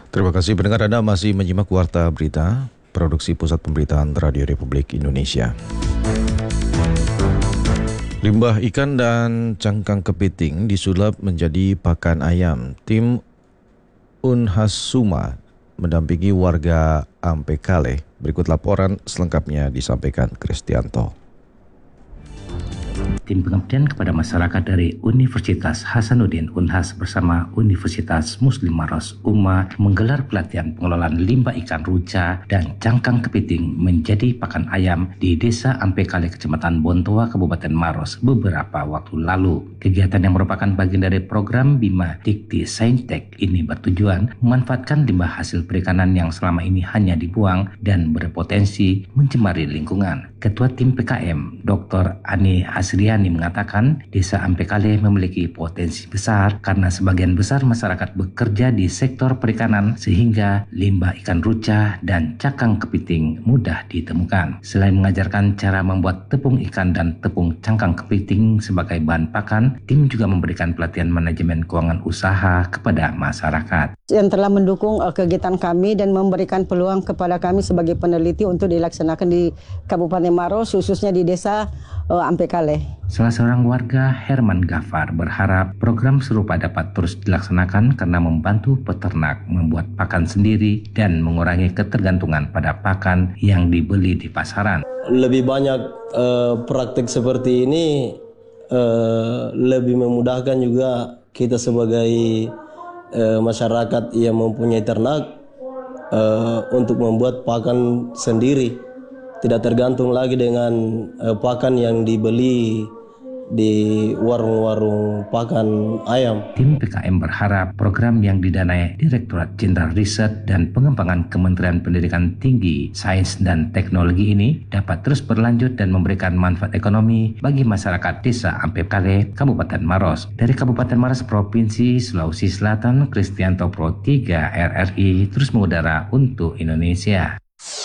Terima kasih pendengar, Anda masih menyimak Warta Berita, produksi Pusat Pemberitaan Radio Republik Indonesia. Limbah ikan dan cangkang kepiting disulap menjadi pakan ayam. Tim Unhas Suma mendampingi warga Ampekale. Berikut laporan selengkapnya disampaikan Kristianto. Tim pengabdian kepada masyarakat dari Universitas Hasanuddin Unhas bersama Universitas Muslim Maros UMA menggelar pelatihan pengelolaan limbah ikan ruca dan cangkang kepiting menjadi pakan ayam di Desa Ampekale, Kecamatan Bontoa, Kabupaten Maros beberapa waktu lalu. Kegiatan yang merupakan bagian dari program Bima Dikti Saintek ini bertujuan memanfaatkan limbah hasil perikanan yang selama ini hanya dibuang dan berpotensi mencemari lingkungan. Ketua Tim PKM, Dr. Ani Asriani mengatakan Desa Ampekale memiliki potensi besar karena sebagian besar masyarakat bekerja di sektor perikanan sehingga limbah ikan ruca dan cangkang kepiting mudah ditemukan. Selain mengajarkan cara membuat tepung ikan dan tepung cangkang kepiting sebagai bahan pakan, tim juga memberikan pelatihan manajemen keuangan usaha kepada masyarakat. Yang telah mendukung kegiatan kami dan memberikan peluang kepada kami sebagai peneliti untuk dilaksanakan di Kabupaten Maros, khususnya di Desa Ampekale. Salah seorang warga, Herman Gafar, berharap program serupa dapat terus dilaksanakan karena membantu peternak membuat pakan sendiri dan mengurangi ketergantungan pada pakan yang dibeli di pasaran. Lebih banyak praktik seperti ini lebih memudahkan juga kita sebagai masyarakat yang mempunyai ternak untuk membuat pakan sendiri, tidak tergantung lagi dengan pakan yang dibeli di warung-warung pakan ayam. Tim PKM berharap program yang didanai Direktorat Jenderal Riset dan Pengembangan Kementerian Pendidikan Tinggi, Sains dan Teknologi ini dapat terus berlanjut dan memberikan manfaat ekonomi bagi masyarakat Desa Ampekale, Kabupaten Maros. Dari Kabupaten Maros, Provinsi Sulawesi Selatan, Kristianto Pro 3 RRI terus mengudara untuk Indonesia.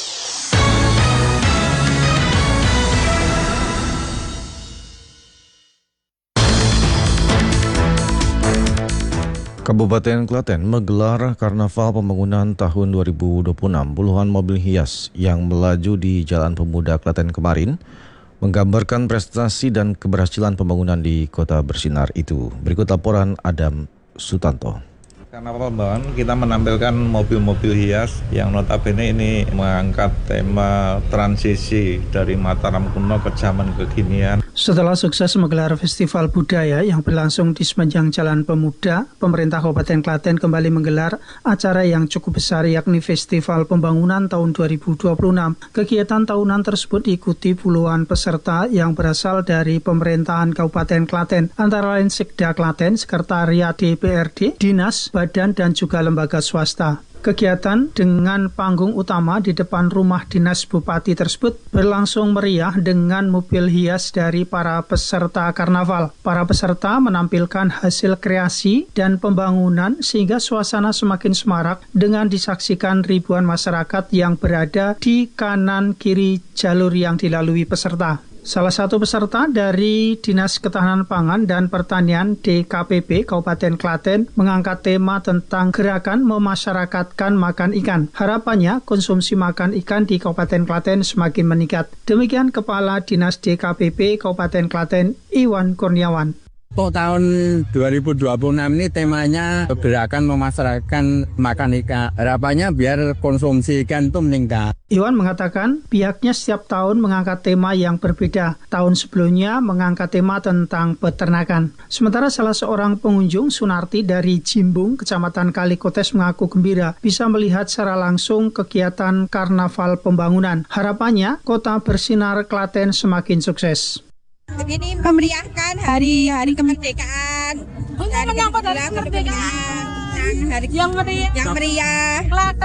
Kabupaten Klaten menggelar Karnaval Pembangunan tahun 2026. Puluhan mobil hias yang melaju di Jalan Pemuda Klaten kemarin menggambarkan prestasi dan keberhasilan pembangunan di Kota Bersinar itu. Berikut laporan Adam Sutanto. Karnaval Pembangunan kita menampilkan mobil-mobil hias yang notabene ini mengangkat tema transisi dari Mataram kuno ke zaman kekinian. Setelah sukses menggelar festival budaya yang berlangsung di sepanjang Jalan Pemuda, pemerintah Kabupaten Klaten kembali menggelar acara yang cukup besar yakni Festival Pembangunan tahun 2026. Kegiatan tahunan tersebut diikuti puluhan peserta yang berasal dari pemerintahan Kabupaten Klaten, antara lain Sekda Klaten, Sekretariat DPRD, Dinas, Badan dan juga lembaga swasta. Kegiatan dengan panggung utama di depan rumah dinas Bupati tersebut berlangsung meriah dengan mobil hias dari para peserta karnaval. Para peserta menampilkan hasil kreasi dan pembangunan sehingga suasana semakin semarak dengan disaksikan ribuan masyarakat yang berada di kanan kiri jalur yang dilalui peserta. Salah satu peserta dari Dinas Ketahanan Pangan dan Pertanian DKPP Kabupaten Klaten mengangkat tema tentang gerakan memasyarakatkan makan ikan. Harapannya konsumsi makan ikan di Kabupaten Klaten semakin meningkat. Demikian Kepala Dinas DKPP Kabupaten Klaten, Iwan Kurniawan. Untuk tahun 2026 ini temanya gerakan memasyarakatkan makan ikan. Harapannya biar konsumsi ikan itu meningkat. Iwan mengatakan pihaknya setiap tahun mengangkat tema yang berbeda. Tahun sebelumnya mengangkat tema tentang peternakan. Sementara salah seorang pengunjung, Sunarti dari Jimbung, Kecamatan Kalikotes, mengaku gembira bisa melihat secara langsung kegiatan Karnaval Pembangunan. Harapannya Kota Bersinar Klaten semakin sukses. Ini memeriahkan hari kemerdekaan. Menyambut hari kemerdekaan. Yang meriah.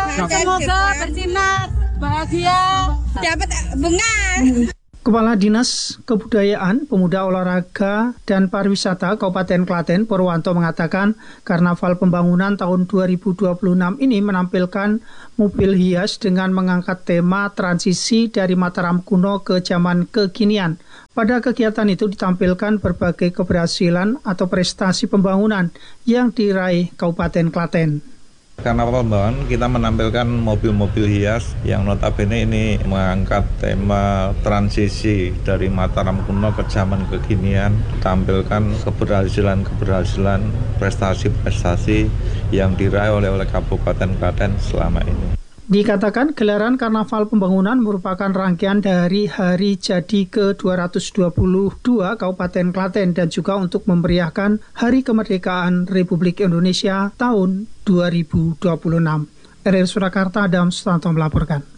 Semoga bersinar bahagia. Dapat bunga. Kepala Dinas Kebudayaan, Pemuda, Olahraga, dan Pariwisata Kabupaten Klaten, Purwanto, mengatakan Karnaval Pembangunan tahun 2026 ini menampilkan mobil hias dengan mengangkat tema transisi dari Mataram kuno ke zaman kekinian. Pada kegiatan itu ditampilkan berbagai keberhasilan atau prestasi pembangunan yang diraih Kabupaten Klaten. Karnaval Pembangunan kita menampilkan mobil-mobil hias yang notabene ini mengangkat tema transisi dari Mataram kuno ke zaman kekinian, tampilkan keberhasilan-keberhasilan, prestasi-prestasi yang diraih oleh Kabupaten Klaten selama ini. Dikatakan gelaran Karnaval Pembangunan merupakan rangkaian dari Hari Jadi ke-222 Kabupaten Klaten dan juga untuk memeriahkan Hari Kemerdekaan Republik Indonesia tahun 2026. RRI Surakarta, Adam Sutanto melaporkan.